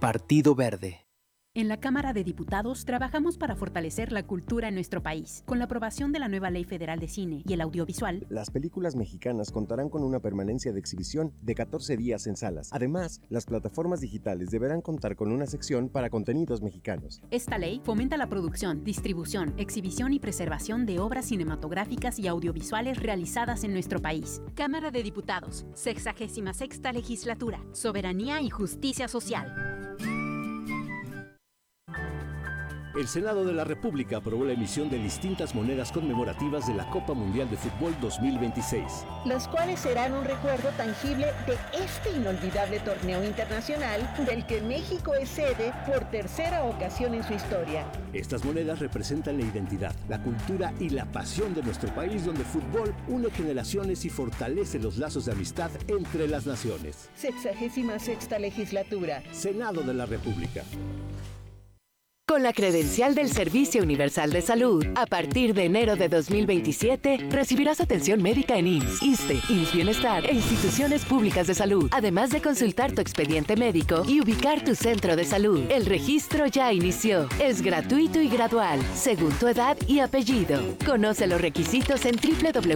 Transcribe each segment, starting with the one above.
Partido Verde. En la Cámara de Diputados trabajamos para fortalecer la cultura en nuestro país. Con la aprobación de la nueva Ley Federal de Cine y el Audiovisual, las películas mexicanas contarán con una permanencia de exhibición de 14 días en salas. Además, las plataformas digitales deberán contar con una sección para contenidos mexicanos. Esta ley fomenta la producción, distribución, exhibición y preservación de obras cinematográficas y audiovisuales realizadas en nuestro país. Cámara de Diputados, 66ª Legislatura, Soberanía y Justicia Social. El Senado de la República aprobó la emisión de distintas monedas conmemorativas de la Copa Mundial de Fútbol 2026. Las cuales serán un recuerdo tangible de este inolvidable torneo internacional del que México es sede por tercera ocasión en su historia. Estas monedas representan la identidad, la cultura y la pasión de nuestro país, donde el fútbol une generaciones y fortalece los lazos de amistad entre las naciones. 66ª Legislatura. Senado de la República. Con la credencial del Servicio Universal de Salud, a partir de enero de 2027, recibirás atención médica en IMSS, ISSSTE, IMSS Bienestar e instituciones públicas de salud, además de consultar tu expediente médico y ubicar tu centro de salud. El registro ya inició. Es gratuito y gradual, según tu edad y apellido. Conoce los requisitos en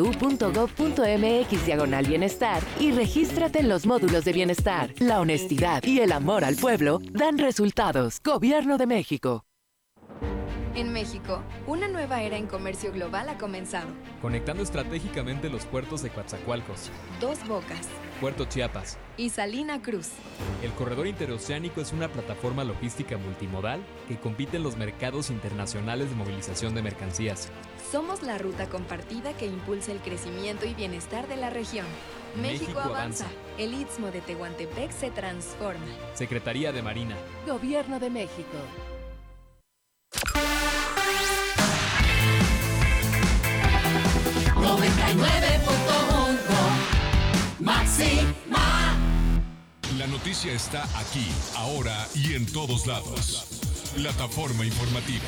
www.gov.mx/bienestar y regístrate en los módulos de bienestar. La honestidad y el amor al pueblo dan resultados. Gobierno de México. En México, una nueva era en comercio global ha comenzado. Conectando estratégicamente los puertos de Coatzacoalcos, Dos Bocas, Puerto Chiapas y Salina Cruz. El corredor interoceánico es una plataforma logística multimodal que compite en los mercados internacionales de movilización de mercancías. Somos la ruta compartida que impulsa el crecimiento y bienestar de la región. México avanza. El Istmo de Tehuantepec se transforma. Secretaría de Marina. Gobierno de México. Máxima. La noticia está aquí, ahora y en todos lados. Plataforma informativa.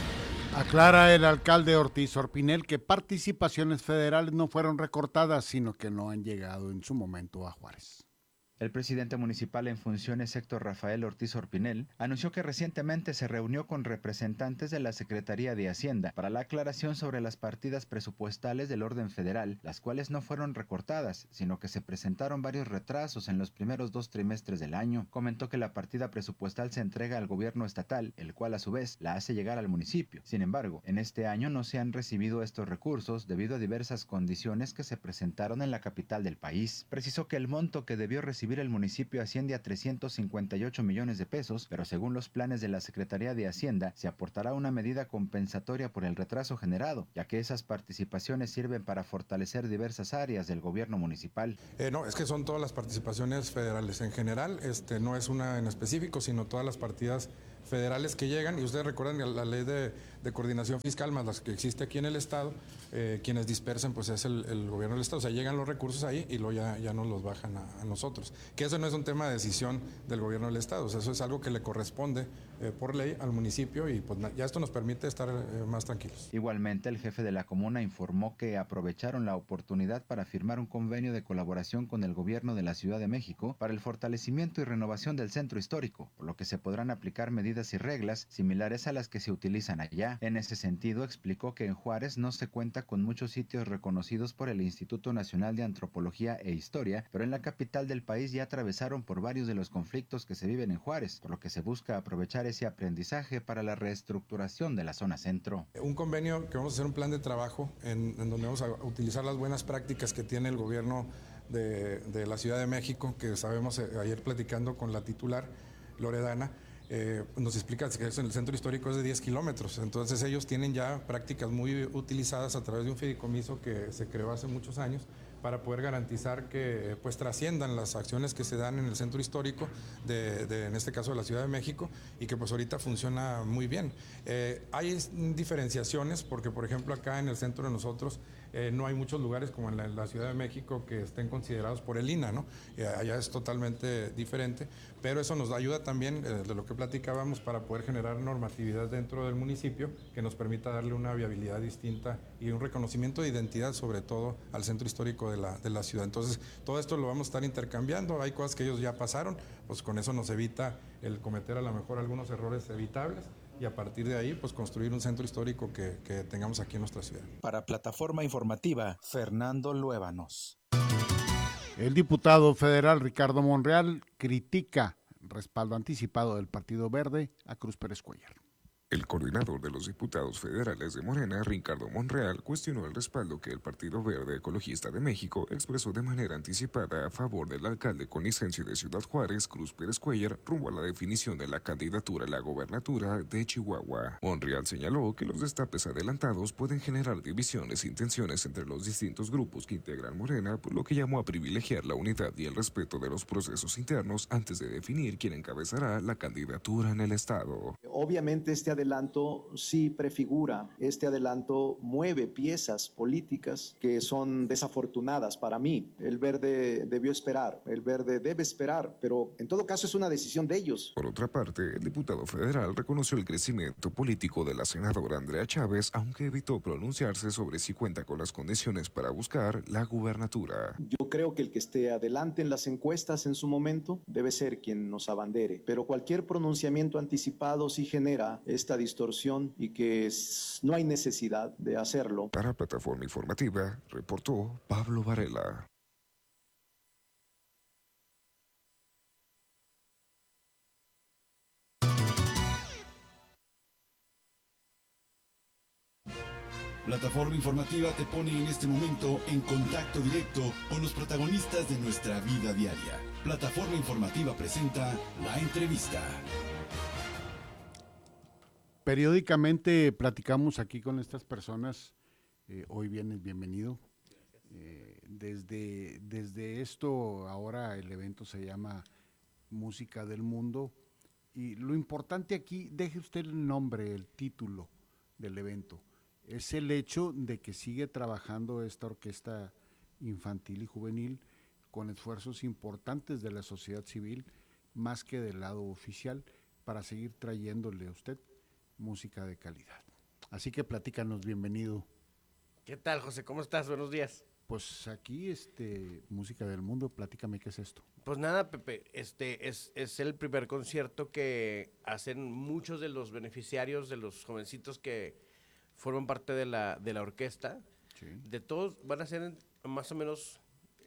Aclara el alcalde Ortiz Orpinel que participaciones federales no fueron recortadas, sino que no han llegado en su momento a Juárez. El presidente municipal en funciones, Héctor Rafael Ortiz Orpinel, anunció que recientemente se reunió con representantes de la Secretaría de Hacienda para la aclaración sobre las partidas presupuestales del orden federal, las cuales no fueron recortadas, sino que se presentaron varios retrasos en los primeros 2 trimestres del año. Comentó que la partida presupuestal se entrega al gobierno estatal, el cual a su vez la hace llegar al municipio. Sin embargo, en este año no se han recibido estos recursos debido a diversas condiciones que se presentaron en la capital del país. Precisó que el monto que debió recibir el municipio asciende a 358 millones de pesos, pero según los planes de la Secretaría de Hacienda, se aportará una medida compensatoria por el retraso generado, ya que esas participaciones sirven para fortalecer diversas áreas del gobierno municipal. No, es que son todas las participaciones federales en general, no es una en específico, sino todas las partidas federales que llegan, y ustedes recuerdan que la ley de coordinación fiscal más las que existe aquí en el estado, quienes dispersan pues es el gobierno del estado, o sea, llegan los recursos ahí y luego ya nos los bajan a nosotros, que eso no es un tema de decisión del gobierno del estado, o sea, eso es algo que le corresponde por ley al municipio, y pues ya esto nos permite estar más tranquilos. Igualmente, el jefe de la comuna informó que aprovecharon la oportunidad para firmar un convenio de colaboración con el gobierno de la Ciudad de México para el fortalecimiento y renovación del centro histórico, por lo que se podrán aplicar medidas y reglas similares a las que se utilizan allá. En ese sentido, explicó que en Juárez no se cuenta con muchos sitios reconocidos por el Instituto Nacional de Antropología e Historia, pero en la capital del país ya atravesaron por varios de los conflictos que se viven en Juárez, por lo que se busca aprovechar ese aprendizaje para la reestructuración de la zona centro. Un convenio que vamos a hacer un plan de trabajo en donde vamos a utilizar las buenas prácticas que tiene el gobierno de la Ciudad de México, que sabemos ayer platicando con la titular Loredana, nos explica que el centro histórico es de 10 kilómetros, entonces ellos tienen ya prácticas muy utilizadas a través de un fideicomiso que se creó hace muchos años para poder garantizar que pues trasciendan las acciones que se dan en el centro histórico en este caso de la Ciudad de México, y que pues ahorita funciona muy bien. Hay diferenciaciones porque, por ejemplo, acá en el centro de nosotros no hay muchos lugares como en la Ciudad de México que estén considerados por el INAH, ¿no? Allá es totalmente diferente, pero eso nos ayuda también, de lo que platicábamos, para poder generar normatividad dentro del municipio que nos permita darle una viabilidad distinta y un reconocimiento de identidad, sobre todo al centro histórico de la ciudad. Entonces, todo esto lo vamos a estar intercambiando, hay cosas que ellos ya pasaron, pues con eso nos evita el cometer a lo mejor algunos errores evitables, y a partir de ahí, pues construir un centro histórico que tengamos aquí en nuestra ciudad. Para Plataforma Informativa, Fernando Luébanos. El diputado federal Ricardo Monreal critica respaldo anticipado del Partido Verde a Cruz Pérez Cuéllar. El coordinador de los diputados federales de Morena, Ricardo Monreal, cuestionó el respaldo que el Partido Verde Ecologista de México expresó de manera anticipada a favor del alcalde con licencia de Ciudad Juárez, Cruz Pérez Cuéllar, rumbo a la definición de la candidatura a la gobernatura de Chihuahua. Monreal señaló que los destapes adelantados pueden generar divisiones e intenciones entre los distintos grupos que integran Morena, por lo que llamó a privilegiar la unidad y el respeto de los procesos internos antes de definir quién encabezará la candidatura en el estado. Obviamente este adelanto sí prefigura, este adelanto mueve piezas políticas que son desafortunadas para mí. El Verde debió esperar, el Verde debe esperar, pero en todo caso es una decisión de ellos. Por otra parte, el diputado federal reconoció el crecimiento político de la senadora Andrea Chávez, aunque evitó pronunciarse sobre si cuenta con las condiciones para buscar la gubernatura. Yo creo que el que esté adelante en las encuestas en su momento debe ser quien nos abandere, pero cualquier pronunciamiento anticipado sí genera esta distorsión y que no hay necesidad de hacerlo. Para Plataforma Informativa, reportó Pablo Varela. Plataforma Informativa te pone en este momento en contacto directo con los protagonistas de nuestra vida diaria. Plataforma Informativa presenta La Entrevista. Periódicamente platicamos aquí con estas personas. Hoy vienes bienvenido. Desde esto, ahora el evento se llama Música del Mundo. Y lo importante aquí, deje usted el nombre, el título del evento. Es el hecho de que sigue trabajando esta orquesta infantil y juvenil con esfuerzos importantes de la sociedad civil, más que del lado oficial, para seguir trayéndole a usted música de calidad. Así que platícanos, bienvenido. ¿Qué tal, José? ¿Cómo estás? Buenos días. Pues aquí, Música del Mundo, platícame qué es esto. Pues nada, Pepe, es el primer concierto que hacen muchos de los beneficiarios, de los jovencitos que forman parte de la orquesta. Sí. De todos van a ser más o menos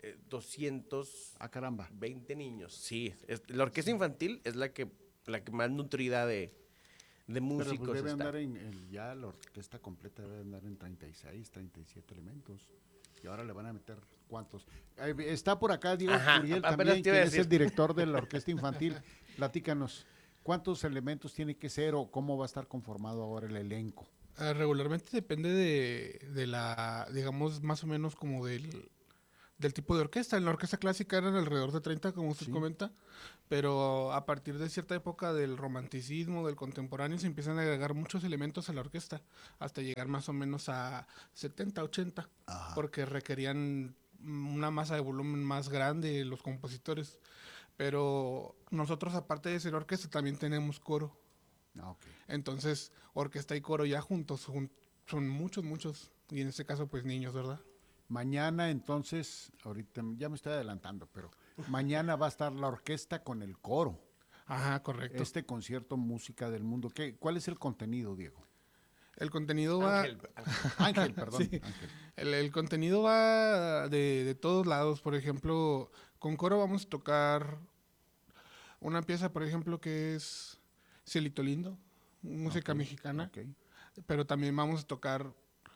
200. ¡Ah, caramba! 20 niños. Sí, la orquesta infantil es la que más nutrida de músicos. Pero pues debe está. andar ya la orquesta completa debe andar en 36, 37 elementos. Y ahora le van a meter ¿cuántos? Está por acá Diego Curiel también, quien es el director de la orquesta infantil. Platícanos, ¿cuántos elementos tiene que ser o cómo va a estar conformado ahora el elenco? Regularmente depende de la, digamos, más o menos como del tipo de orquesta. En la orquesta clásica eran alrededor de 30, como usted comenta, pero a partir de cierta época del romanticismo, del contemporáneo, se empiezan a agregar muchos elementos a la orquesta, hasta llegar más o menos a 70, 80, porque requerían una masa de volumen más grande los compositores. Pero nosotros, aparte de ser orquesta, también tenemos coro. Okay. Entonces, orquesta y coro ya juntos son muchos, y en este caso, pues niños, ¿verdad? Mañana, entonces, ahorita ya me estoy adelantando, pero mañana va a estar la orquesta con el coro. Ajá, correcto. Este concierto Música del Mundo, ¿cuál es el contenido, Diego? El contenido va... Ángel, perdón. Sí. El contenido va de todos lados. Por ejemplo, con coro vamos a tocar una pieza, por ejemplo, que es Cielito Lindo, música mexicana. Pero también vamos a tocar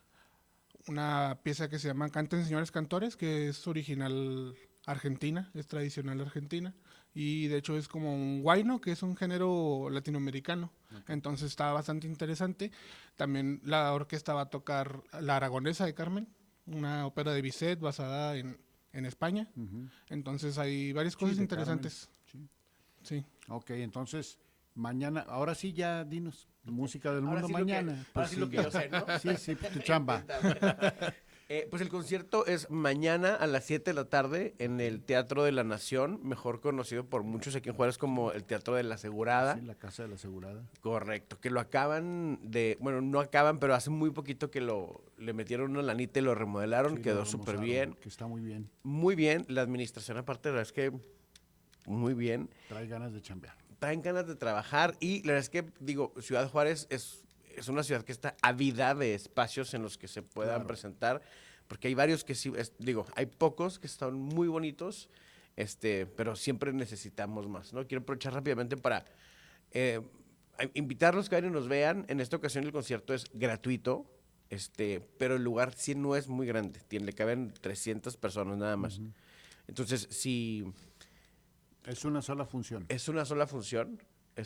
una pieza que se llama Canten Señores Cantores, que es original argentina, es tradicional argentina, y de hecho es como un huayno, que es un género latinoamericano. Entonces está bastante interesante. También la orquesta va a tocar La Aragonesa de Carmen, una ópera de Bizet basada en España. Entonces hay varias cosas interesantes. Sí. Ok, entonces mañana, ahora sí ya dinos, Música del Mundo sí mañana. Ahora sí lo que yo sé, ¿no? Sí, tu chamba. Pues el concierto es mañana a las 7 de la tarde en el Teatro de la Nación, mejor conocido por muchos aquí en Juárez como el Teatro de la Asegurada. Sí, la Casa de la Asegurada. Correcto, que lo acaban de, bueno, no acaban, pero hace muy poquito que le metieron una lanita y lo remodelaron, Sí, quedó lo súper remozaron, bien. Que está muy bien. Muy bien, la administración aparte, la verdad es que muy bien. Trae ganas de chambear. Traen ganas de trabajar y la verdad es que, digo, Ciudad Juárez es una ciudad que está ávida de espacios en los que se puedan presentar, porque hay varios que sí, hay pocos que están muy bonitos, pero siempre necesitamos más, ¿no? Quiero aprovechar rápidamente para invitarlos que vayan y nos vean. En esta ocasión el concierto es gratuito, pero el lugar sí no es muy grande, le caben 300 personas nada más. Entonces, si... Es una sola función. Es una sola función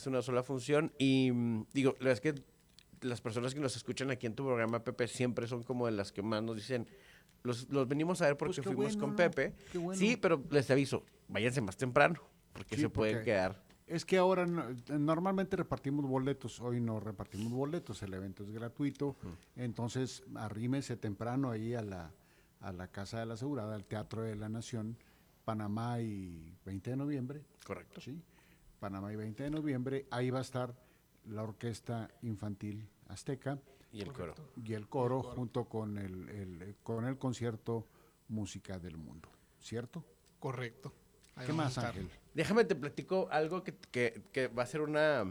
y digo, la verdad es que las personas que nos escuchan aquí en tu programa, Pepe, siempre son como de las que más nos dicen, los venimos a ver porque Pues fuimos bueno, con Pepe. qué bueno. Sí, pero les aviso, váyanse más temprano, porque Sí, se pueden porque quedar. Es que ahora normalmente repartimos boletos, hoy no repartimos boletos, el evento es gratuito, entonces arrímese temprano ahí a la Casa de la Asegurada, al Teatro de la Nación, Panamá y 20 de noviembre. Correcto. Sí, Panamá y 20 de noviembre, ahí va a estar la Orquesta Infantil Azteca. Y el coro. Y el coro, junto con el concierto Música del Mundo, ¿cierto? Correcto. ¿Qué más, Ángel? Déjame te platico algo que va a ser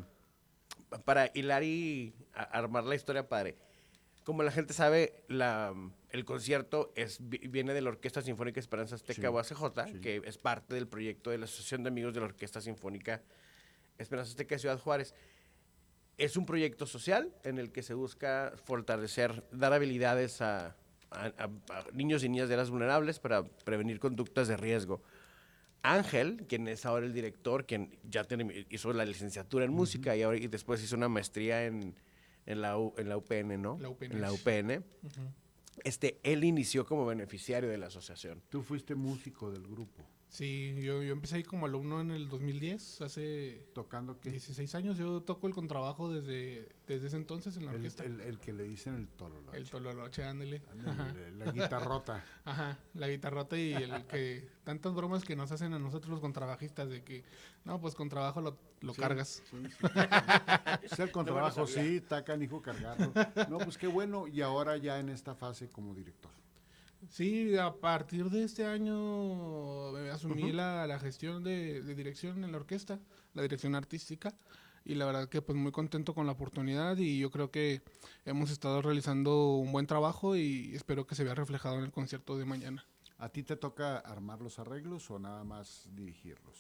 para hilar y armar la historia padre. Como la gente sabe, el concierto viene de la Orquesta Sinfónica Esperanza Azteca UACJ, que es parte del proyecto de la Asociación de Amigos de la Orquesta Sinfónica Esperanza Azteca de Ciudad Juárez. Es un proyecto social en el que se busca fortalecer, dar habilidades a niños y niñas de edades vulnerables para prevenir conductas de riesgo. Ángel, quien es ahora el director, quien ya hizo la licenciatura en música y después hizo una maestría en la UPN, ¿no? En la UPN. Él inició como beneficiario de la asociación. Tú fuiste músico del grupo. Sí, yo empecé ahí como alumno en el 2010, hace... ¿Tocando qué? 16 años, yo toco el contrabajo desde ese entonces en la orquesta. El que le dicen el tololoche. El tololoche, ándele. La guitarrota. Ajá, la guitarrota y el que... Tantas bromas que nos hacen a nosotros los contrabajistas de que, no, pues con trabajo lo cargas. Sí, el contrabajo, sí, está canijo cargarlo. No, pues qué bueno, y ahora ya en esta fase como director. Sí, a partir de este año asumí la gestión de dirección en la orquesta, la dirección artística, y la verdad que pues muy contento con la oportunidad y yo creo que hemos estado realizando un buen trabajo y espero que se vea reflejado en el concierto de mañana. ¿A ti te toca armar los arreglos o nada más dirigirlos?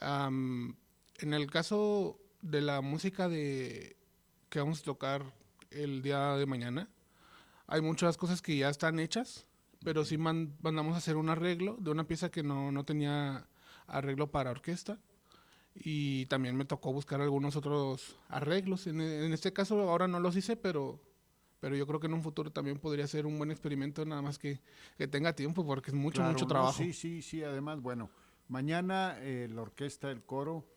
En el caso de la música que vamos a tocar el día de mañana, hay muchas cosas que ya están hechas, pero sí mandamos a hacer un arreglo de una pieza que no tenía arreglo para orquesta y también me tocó buscar algunos otros arreglos. En este caso ahora no los hice, pero yo creo que en un futuro también podría ser un buen experimento, nada más que tenga tiempo porque es mucho trabajo. Sí, además, bueno, mañana la orquesta, el coro,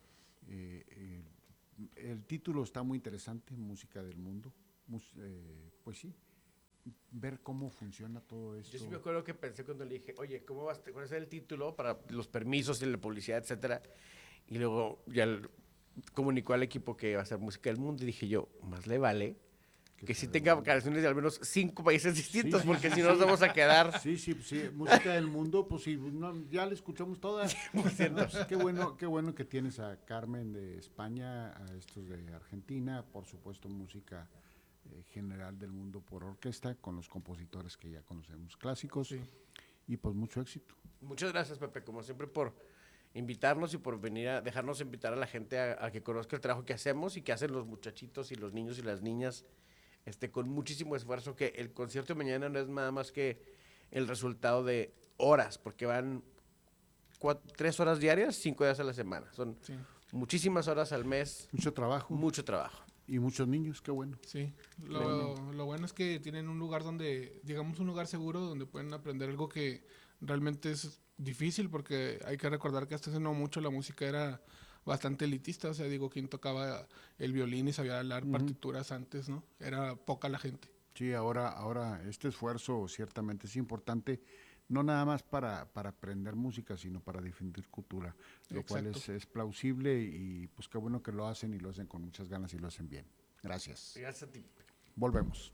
el título está muy interesante, Música del Mundo, pues sí. Ver cómo funciona todo esto. Yo sí me acuerdo que pensé cuando le dije, oye, ¿cómo vas a hacer el título para los permisos y la publicidad, etcétera? Y luego ya comunicó al equipo que va a ser Música del Mundo y dije yo, más le vale que sí tenga canciones de al menos 5 países distintos, porque si no nos vamos a quedar. Sí, Música del Mundo, pues sí, ya la escuchamos todas. Qué bueno que tienes a Carmen de España, a estos de Argentina, por supuesto música general del mundo por orquesta, con los compositores que ya conocemos, clásicos, y pues mucho éxito. Muchas gracias, Pepe, como siempre, por invitarnos y por venir a dejarnos invitar a la gente a que conozca el trabajo que hacemos y que hacen los muchachitos y los niños y las niñas con muchísimo esfuerzo, que el concierto de mañana no es nada más que el resultado de horas, porque van 3 horas diarias, 5 días a la semana, son muchísimas horas al mes. Mucho trabajo. Y muchos niños, qué bueno. Sí, lo bueno es que tienen un lugar donde, digamos un lugar seguro, donde pueden aprender algo que realmente es difícil, porque hay que recordar que hasta hace no mucho la música era bastante elitista, o sea, digo, quien tocaba el violín y sabía hablar partituras antes, ¿no? Era poca la gente. Sí, ahora este esfuerzo ciertamente es importante, no nada más para aprender música, sino para difundir cultura, lo cual es plausible y pues qué bueno que lo hacen y lo hacen con muchas ganas y lo hacen bien. Gracias. Gracias a ti. Volvemos.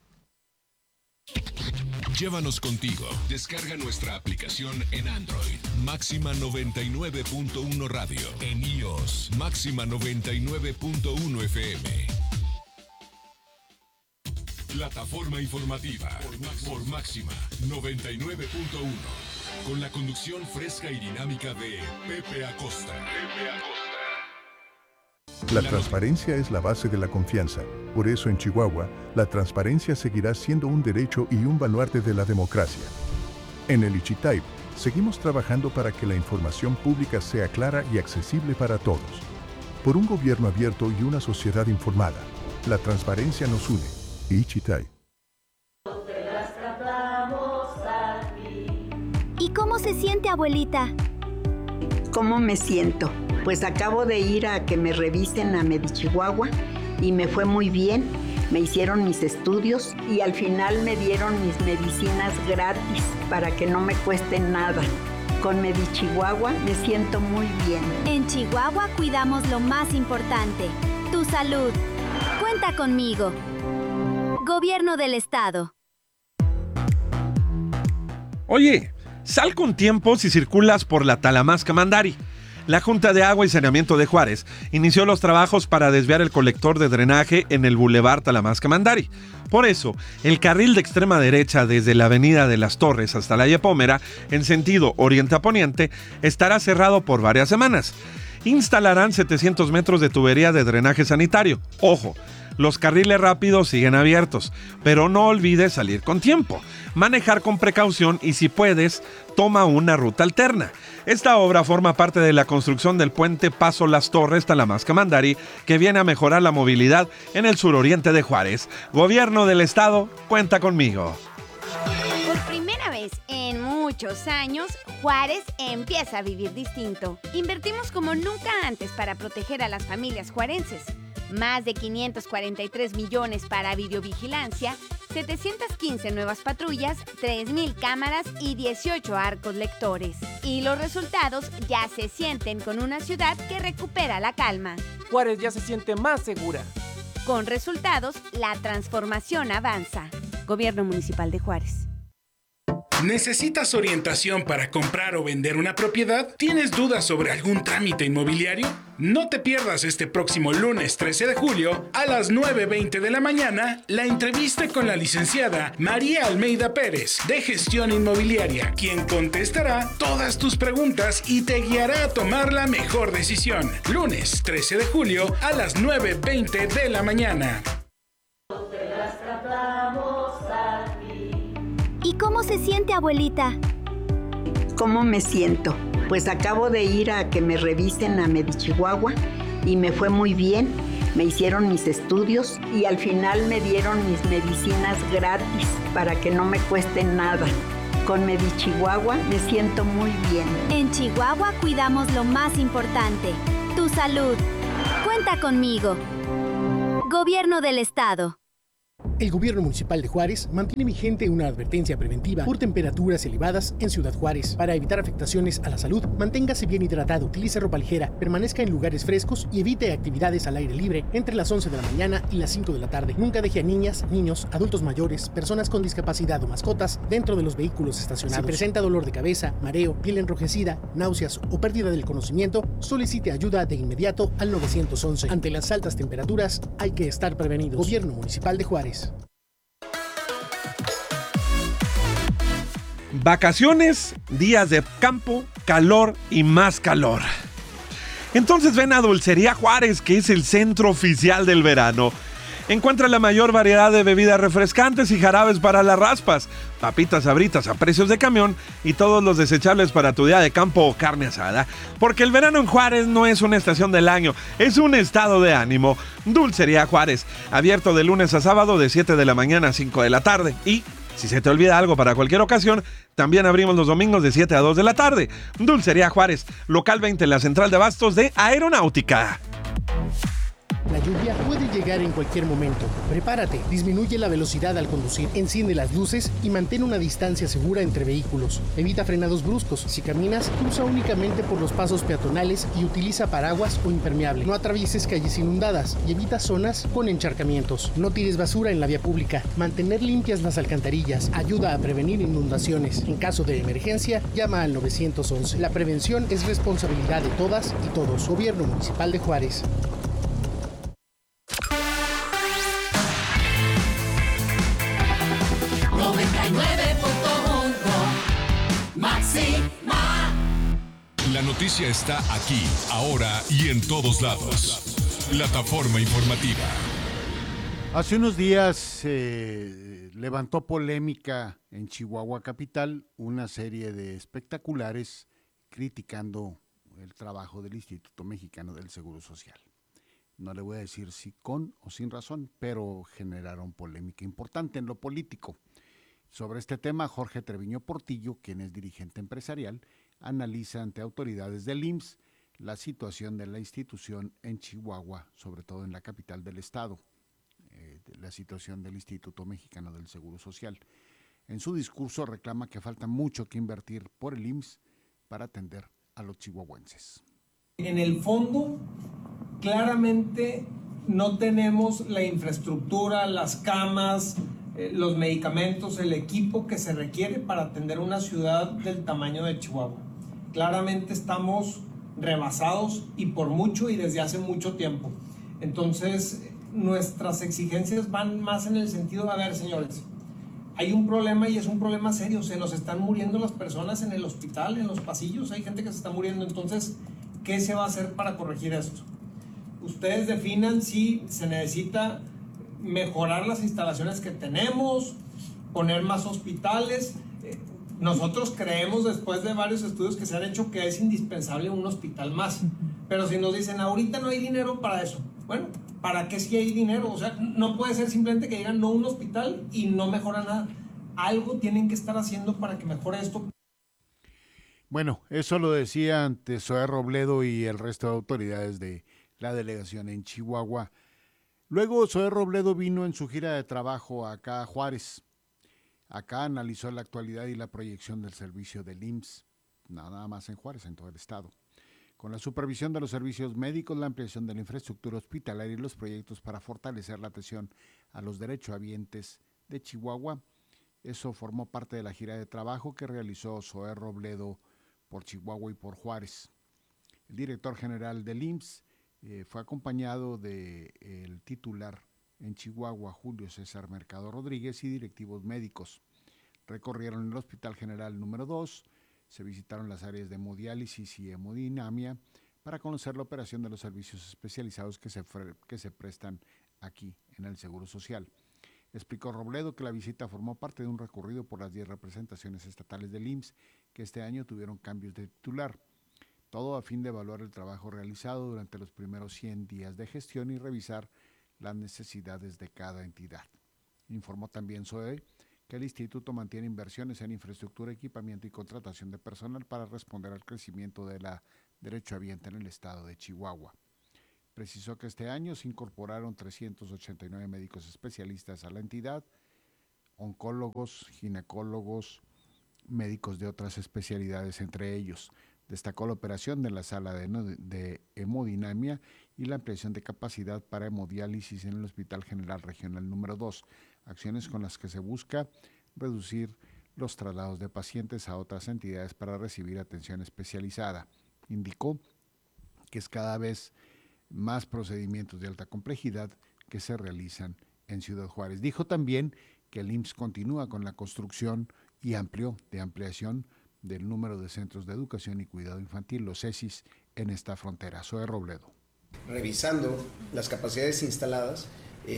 Llévanos contigo. Descarga nuestra aplicación en Android. Máxima 99.1 Radio. En iOS. Máxima 99.1 FM. Plataforma informativa por Máxima 99.1. Con la conducción fresca y dinámica de Pepe Acosta. La transparencia es la base de la confianza. Por eso en Chihuahua, la transparencia seguirá siendo un derecho y un baluarte de la democracia. En el Ichitay, seguimos trabajando para que la información pública sea clara y accesible para todos. Por un gobierno abierto y una sociedad informada, la transparencia nos une. Ichitay. ¿Y cómo se siente, abuelita? ¿Cómo me siento? Pues acabo de ir a que me revisen a Medichihuahua y me fue muy bien. Me hicieron mis estudios y al final me dieron mis medicinas gratis para que no me cuesten nada. Con Medichihuahua me siento muy bien. En Chihuahua cuidamos lo más importante, tu salud. Cuenta conmigo. Gobierno del Estado. Oye, sal con tiempo si circulas por la Talamasca Mandari. La Junta de Agua y Saneamiento de Juárez inició los trabajos para desviar el colector de drenaje en el Boulevard Talamasca Mandari. Por eso, el carril de extrema derecha desde la Avenida de las Torres hasta la Yepómera, en sentido oriente a poniente, estará cerrado por varias semanas. Instalarán 700 metros de tubería de drenaje sanitario. Ojo, los carriles rápidos siguen abiertos, pero no olvides salir con tiempo, manejar con precaución y si puedes, toma una ruta alterna. Esta obra forma parte de la construcción del puente Paso Las Torres Talamasca Mandari, que viene a mejorar la movilidad en el suroriente de Juárez. Gobierno del Estado, cuenta conmigo. Por primera vez en muchos años, Juárez empieza a vivir distinto. Invertimos como nunca antes para proteger a las familias juarenses. Más de 543 millones para videovigilancia, 715 nuevas patrullas, 3,000 cámaras y 18 arcos lectores. Y los resultados ya se sienten con una ciudad que recupera la calma. Juárez ya se siente más segura. Con resultados, la transformación avanza. Gobierno Municipal de Juárez. ¿Necesitas orientación para comprar o vender una propiedad? ¿Tienes dudas sobre algún trámite inmobiliario? No te pierdas este próximo lunes 13 de julio a las 9:20 de la mañana la entrevista con la licenciada María Almeida Pérez de Gestión Inmobiliaria, quien contestará todas tus preguntas y te guiará a tomar la mejor decisión. Lunes 13 de julio a las 9:20 de la mañana. ¿Y cómo se siente, abuelita? ¿Cómo me siento? Pues acabo de ir a que me revisen a Medichihuahua y me fue muy bien. Me hicieron mis estudios y al final me dieron mis medicinas gratis para que no me cuesten nada. Con Medichihuahua me siento muy bien. En Chihuahua cuidamos lo más importante, tu salud. Cuenta conmigo. Gobierno del Estado. El Gobierno Municipal de Juárez mantiene vigente una advertencia preventiva por temperaturas elevadas en Ciudad Juárez. Para evitar afectaciones a la salud, manténgase bien hidratado, utilice ropa ligera, permanezca en lugares frescos y evite actividades al aire libre entre las 11 de la mañana y las 5 de la tarde. Nunca deje a niñas, niños, adultos mayores, personas con discapacidad o mascotas dentro de los vehículos estacionados. Si presenta dolor de cabeza, mareo, piel enrojecida, náuseas o pérdida del conocimiento, solicite ayuda de inmediato al 911. Ante las altas temperaturas, hay que estar prevenidos. Gobierno Municipal de Juárez. Vacaciones, días de campo, calor y más calor. Entonces ven a Dulcería Juárez, que es el centro oficial del verano. Encuentra la mayor variedad de bebidas refrescantes y jarabes para las raspas, papitas sabritas a precios de camión y todos los desechables para tu día de campo o carne asada. Porque el verano en Juárez no es una estación del año, es un estado de ánimo. Dulcería Juárez, abierto de lunes a sábado de 7 de la mañana a 5 de la tarde. Y si se te olvida algo para cualquier ocasión, también abrimos los domingos de 7 a 2 de la tarde. Dulcería Juárez, local 20 en la central de abastos de Aeronáutica. La lluvia puede llegar en cualquier momento. Prepárate, disminuye la velocidad al conducir, enciende las luces y mantén una distancia segura entre vehículos. Evita frenados bruscos. Si caminas, cruza únicamente por los pasos peatonales y utiliza paraguas o impermeable. No atravieses calles inundadas y evita zonas con encharcamientos. No tires basura en la vía pública. Mantener limpias las alcantarillas ayuda a prevenir inundaciones. En caso de emergencia, llama al 911. La prevención es responsabilidad de todas y todos. Gobierno Municipal de Juárez. La noticia está aquí, ahora y en todos lados. Plataforma informativa. Hace unos días levantó polémica en Chihuahua capital una serie de espectaculares criticando el trabajo del Instituto Mexicano del Seguro Social. No le voy a decir si con o sin razón, pero generaron polémica importante en lo político. Sobre este tema, Jorge Treviño Portillo, quien es dirigente empresarial, analiza ante autoridades del IMSS la situación de la institución en Chihuahua, sobre todo en la capital del estado, la situación del Instituto Mexicano del Seguro Social. En su discurso reclama que falta mucho que invertir por el IMSS para atender a los chihuahuenses. En el fondo, claramente no tenemos la infraestructura, las camas, los medicamentos, el equipo que se requiere para atender una ciudad del tamaño de Chihuahua. Claramente estamos rebasados y por mucho y desde hace mucho tiempo. Entonces, nuestras exigencias van más en el sentido de, a ver, señores, hay un problema y es un problema serio, se nos están muriendo las personas en el hospital, en los pasillos, hay gente que se está muriendo, entonces, ¿qué se va a hacer para corregir esto? Ustedes definan si se necesita mejorar las instalaciones que tenemos, poner más hospitales. Nosotros creemos, después de varios estudios que se han hecho, que es indispensable un hospital más. Pero si nos dicen, ahorita no hay dinero para eso, bueno, ¿para qué si hay dinero? O sea, no puede ser simplemente que digan no un hospital y no mejora nada. Algo tienen que estar haciendo para que mejore esto. Bueno, eso lo decía ante Zoé Robledo y el resto de autoridades de la delegación en Chihuahua. Luego Zoé Robledo vino en su gira de trabajo acá a Juárez. Acá analizó la actualidad y la proyección del servicio del IMSS, nada más en Juárez, en todo el estado. Con la supervisión de los servicios médicos, la ampliación de la infraestructura hospitalaria y los proyectos para fortalecer la atención a los derechohabientes de Chihuahua. Eso formó parte de la gira de trabajo que realizó Zoé Robledo por Chihuahua y por Juárez. El director general del IMSS fue acompañado del titular en Chihuahua, Julio César Mercado Rodríguez, y directivos médicos. Recorrieron el Hospital General número 2, se visitaron las áreas de hemodiálisis y hemodinamia para conocer la operación de los servicios especializados que se prestan aquí en el Seguro Social. Explicó Robledo que la visita formó parte de un recorrido por las 10 representaciones estatales del IMSS que este año tuvieron cambios de titular. Todo a fin de evaluar el trabajo realizado durante los primeros 100 días de gestión y revisar las necesidades de cada entidad. Informó también Zoé que el instituto mantiene inversiones en infraestructura, equipamiento y contratación de personal para responder al crecimiento de la derechohabiente en el estado de Chihuahua. Precisó que este año se incorporaron 389 médicos especialistas a la entidad, oncólogos, ginecólogos, médicos de otras especialidades entre ellos. Destacó la operación de la sala de hemodinamia y la ampliación de capacidad para hemodiálisis en el Hospital General Regional número 2, acciones con las que se busca reducir los traslados de pacientes a otras entidades para recibir atención especializada. Indicó que es cada vez más procedimientos de alta complejidad que se realizan en Ciudad Juárez. Dijo también que el IMSS continúa con la construcción y ampliación del número de centros de educación y cuidado infantil, los CECIS, en esta frontera. Zoé Robledo. Revisando las capacidades instaladas,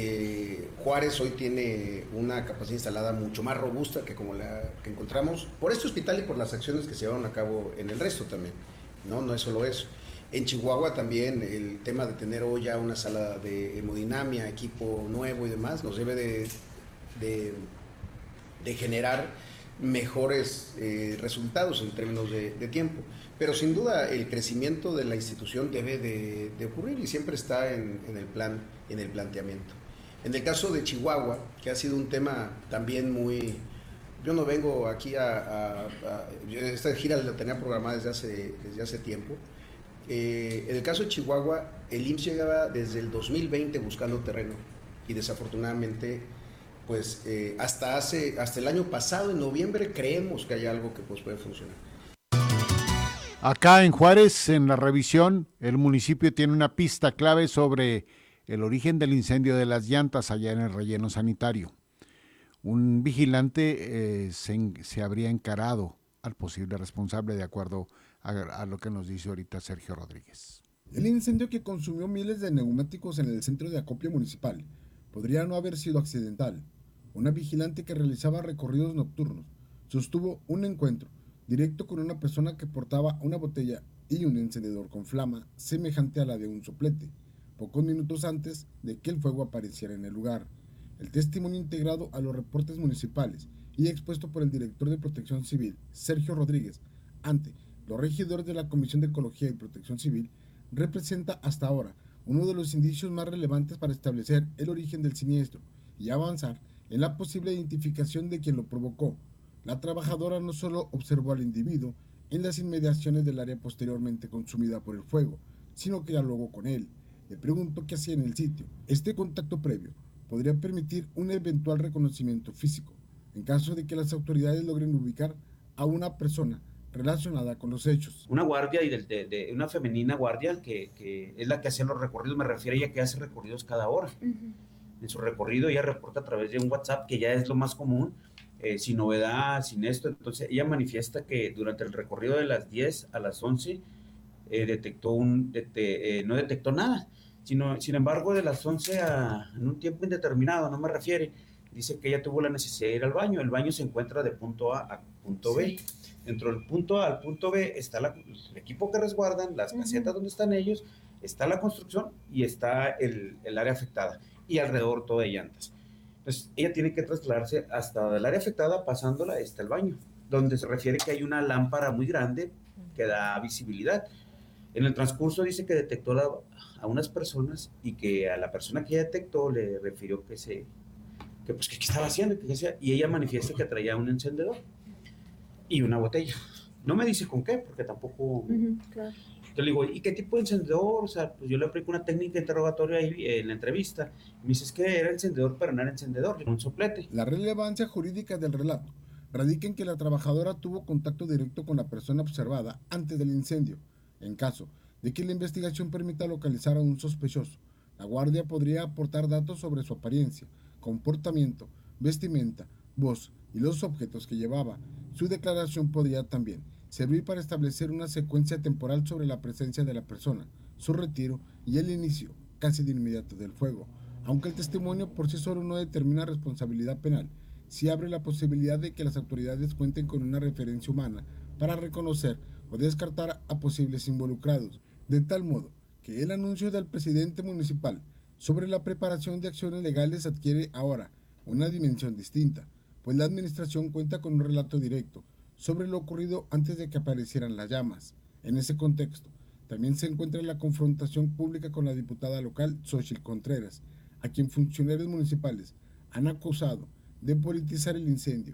Juárez hoy tiene una capacidad instalada mucho más robusta que como la que encontramos por este hospital y por las acciones que se llevaron a cabo en el resto también. No es solo eso. En Chihuahua también el tema de tener hoy ya una sala de hemodinamia, equipo nuevo y demás, nos debe de generar mejores resultados en términos de tiempo. Pero sin duda el crecimiento de la institución debe de ocurrir y siempre está en el plan, en el planteamiento. En el caso de Chihuahua, que ha sido un tema también muy... Yo no vengo aquí esta gira la tenía programada desde hace tiempo. En el caso de Chihuahua, el IMSS llegaba desde el 2020 buscando terreno y desafortunadamente, pues hasta el año pasado, en noviembre, creemos que hay algo que pues, puede funcionar. Acá en Juárez, en la revisión, el municipio tiene una pista clave sobre el origen del incendio de las llantas allá en el relleno sanitario. Un vigilante se habría encarado al posible responsable, de acuerdo a lo que nos dice ahorita Sergio Rodríguez. El incendio que consumió miles de neumáticos en el centro de acopio municipal podría no haber sido accidental. Una vigilante que realizaba recorridos nocturnos sostuvo un encuentro directo con una persona que portaba una botella y un encendedor con flama semejante a la de un soplete, pocos minutos antes de que el fuego apareciera en el lugar. El testimonio integrado a los reportes municipales y expuesto por el director de Protección Civil, Sergio Rodríguez, ante los regidores de la Comisión de Ecología y Protección Civil, representa hasta ahora uno de los indicios más relevantes para establecer el origen del siniestro y avanzar en la posible identificación de quien lo provocó. La trabajadora no solo observó al individuo en las inmediaciones del área posteriormente consumida por el fuego, sino que dialogó con él. Le preguntó qué hacía en el sitio. Este contacto previo podría permitir un eventual reconocimiento físico, en caso de que las autoridades logren ubicar a una persona relacionada con los hechos. Una guardia y de una femenina guardia que es la que hace los recorridos, me refiero a ella que hace recorridos cada hora. En su recorrido ella reporta a través de un WhatsApp, que ya es lo más común, sin novedad, sin esto. Entonces ella manifiesta que durante el recorrido de las 10 a las 11 no detectó nada, sin embargo de las 11 en un tiempo indeterminado, no me refiere, dice que ella tuvo la necesidad de ir al baño. El baño se encuentra de punto A a punto B. Sí. Dentro del punto A al punto B está el equipo que resguardan, las casetas donde están ellos, está la construcción y está el área afectada y alrededor todo de llantas. Entonces ella tiene que trasladarse hasta el área afectada, pasándola está el baño, donde se refiere que hay una lámpara muy grande que da visibilidad. En el transcurso dice que detectó a unas personas y que a la persona que ella detectó le refirió que qué estaba haciendo, y ella manifiesta que traía un encendedor y una botella. No me dice con qué, porque tampoco... Claro. Yo le digo, ¿y qué tipo de encendedor? O sea, pues yo le aplico una técnica de interrogatorio ahí en la entrevista. Me dice, es que era encendedor, pero no era encendedor, era un soplete. La relevancia jurídica del relato radica en que la trabajadora tuvo contacto directo con la persona observada antes del incendio. En caso de que la investigación permita localizar a un sospechoso, la guardia podría aportar datos sobre su apariencia, comportamiento, vestimenta, voz y los objetos que llevaba. Su declaración podría también servir para establecer una secuencia temporal sobre la presencia de la persona, su retiro y el inicio, casi de inmediato, del fuego. Aunque el testimonio por sí solo no determina responsabilidad penal, sí abre la posibilidad de que las autoridades cuenten con una referencia humana para reconocer o descartar a posibles involucrados, de tal modo que el anuncio del presidente municipal sobre la preparación de acciones legales adquiere ahora una dimensión distinta, pues la administración cuenta con un relato directo sobre lo ocurrido antes de que aparecieran las llamas. En ese contexto, también se encuentra la confrontación pública con la diputada local Xochitl Contreras, a quien funcionarios municipales han acusado de politizar el incendio